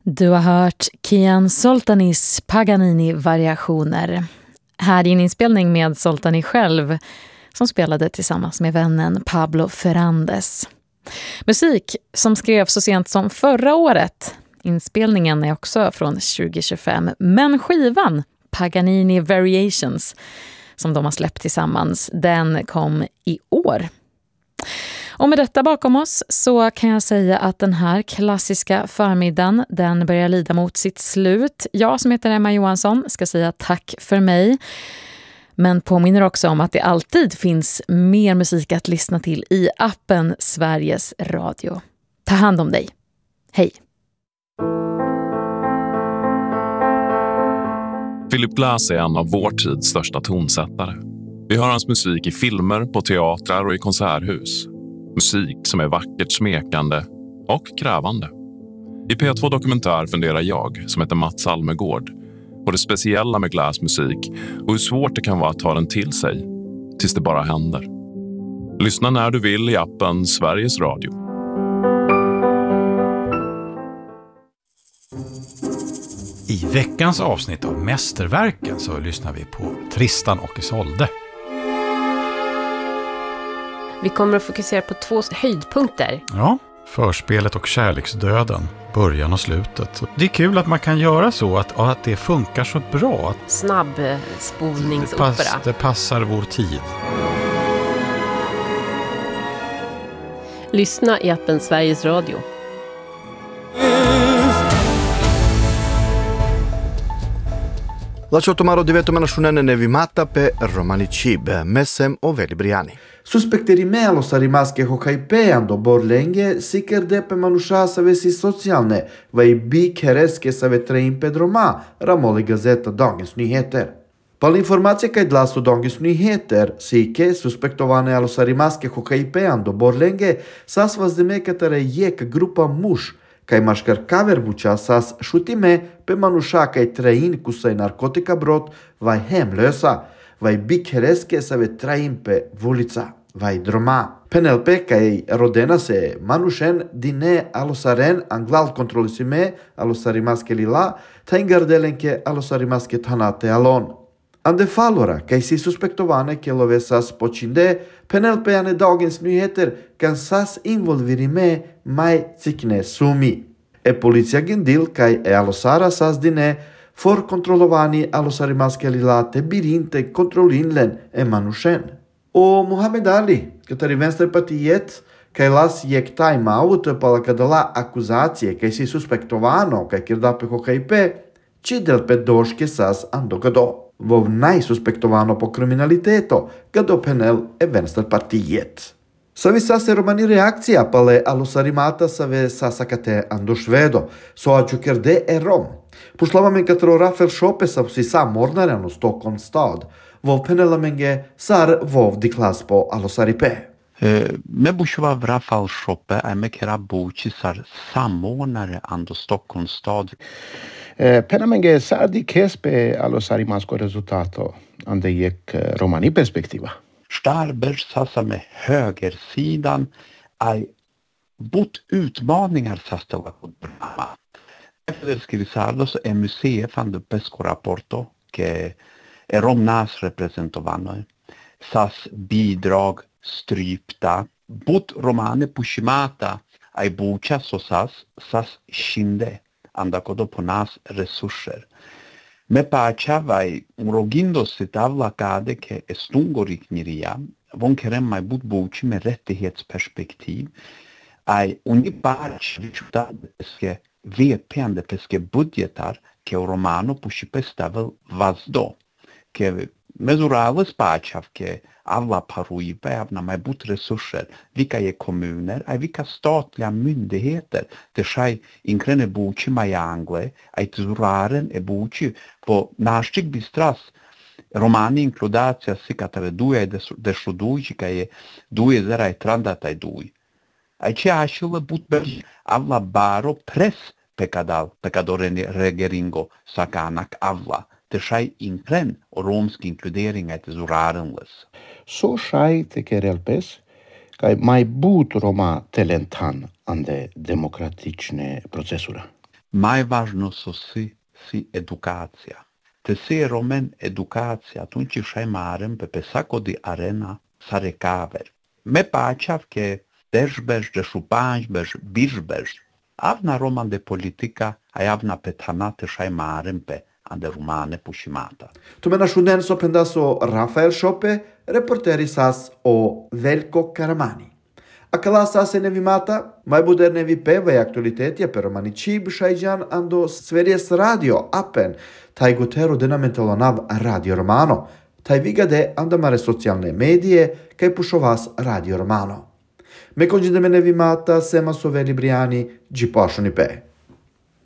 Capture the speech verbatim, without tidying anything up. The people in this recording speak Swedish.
Du har hört Kian Soltanis Paganini-variationer. Här är en inspelning med Soltani själv som spelade tillsammans med vännen Pablo Ferrandes. Musik som skrevs så sent som förra året. Inspelningen är också från tjugo tjugofem, men skivan Paganini Variations som de har släppt tillsammans, den kom i år. Och med detta bakom oss så kan jag säga att den här klassiska förmiddagen, den börjar lida mot sitt slut. Jag som heter Emma Johansson ska säga tack för mig. Men påminner också om att det alltid finns mer musik att lyssna till i appen Sveriges Radio. Ta hand om dig. Hej! Philip Glass är en av vår tids största tonsättare. Vi hör hans musik i filmer, på teatrar och i konserthus. Musik som är vackert smekande och krävande. I P två Dokumentär funderar jag, som heter Mats Almegård, på det speciella med Glass musik och hur svårt det kan vara att ta den till sig, tills det bara händer. Lyssna när du vill i appen Sveriges Radio. I veckans avsnitt av Mästerverken så lyssnar vi på Tristan och Isolde. Vi kommer att fokusera på två höjdpunkter. Ja, förspelet och kärleksdöden, början och slutet. Det är kul att man kan göra så, att, att det funkar så bra. Snabbspolningsopera. Det, pass, det passar vår tid. Lyssna i appen Sveriges Radio. Lasciato Maro divento manasciunene nevimata pe romani cib, messem o veli briani. Suspecterimelo sa rimaske hokajpeando Borlenge sikerde pe manusha sa vesi socialne, vai bi kereske sa vetrein pedroma, ramoli gazeta Dagens Nyheter. Pal informacije kaj glasu Dagens Nyheter, sike suspektovane alo sa rimaske hokajpeando Borlenge, sas vazdemekatare jek grupa muš, kaj maškar kaver vuča sas šutime pe manusha kaj trein kusaj narkotika brot, vai hemlösa, vai bi kereske sa vetrein pe vulica. Vai droma. Penelpe kaj rodena se manushen dine alosaren anglal kontrolisime alosarimaske lila, taingardelenke alosarimaske tanate alon. Ande falora kaj si suspektovane ke lovesas počinde, Penelpe ane Dagens Nyheter kan sas involvirime mai cikne sumi. E policia gendil kaj e alosara sas dine for kontrolovani alosarimaske lila te birinte kontrolinlen e manushen. Och Muhammed Ali, который Vänsterpartiet, kaj las jek time out pala kadala akuzacije kaj si suspektovano kaj kirdape hokajpe, čidel pe doške sas ando gado. Vov najsuspektovano po kriminaliteto, gado penel e Vänsterpartiet. Savi sase romani reakcija pale alosarimata save sasakate ando švedo, so ačukerde e rom. Pušlavame katro Rafael Schope sa si sam mornaren u Stockholm stad, vov penelamenge sar vov di klas po alosaripe. Me bushva Rafael Schope är med kera buchisar samordnare ando Stockholms stad. Penamenge sar di kespe alosarimasko resultato ande gick romani perspektiva. Starber sassa med högersidan är bot utmaningar sasta på drama. Efter skrivsarlo så M U C fanno pesco rapporto che är romnas representovano. Sas bidrag strypta. Bot romane pushimata ai bucha so sas sas shinde andakodo på nas resurser. Me pacha vai rogindo sitavla kade ke estungorik-niria, von kerem mai bud buchi med rättighetsperspektiv, ai uniparch vichuta peske V P-ande peske budgetar ke romano pušipe stavil vazdo, ke mezurales pachav ke alla paruibe avna mai bud resurser, vilka är kommuner, ai vilka statliga myndigheter, det skaj inkrene buchi mai angle, ai tzuraren e buchi po naščik bistras romani inkludacija sikatare duje dešlu duji, ka je duje zera i trandataj duj. Ai ce așile bud berj avla baro pres pekadal, pekadoreni regeringo sakanak avla, det skaj inkren och romsk inkludering är tzurarenles. Så skaj teker elpes, kaj mai but Roma telentan ande demokratične procesura. mai važno su si, si educația. Te si romen educația, atunci și marem pe pe saco di arena sa recaver. Me pachav che deșbeș, deșupanjbeș, bișbeș, avna roman de politica, ai avna pe tanate și marem pe ande rumane pushimata. Tu menar šuden so pendaso Rafael Šope, reporteri sas o Veljko Karamani. A kala sas e nevimata, mai buder nevi peva e aktualitetia per Romani Čib šajđan ando Sveriges radio appen, taj gotero denamentalanav Radio Romano, taj vigade andamare socialne medije, kaj pušovas Radio Romano. Me konđide me nevimata sema so veli briani, džipošoni pe.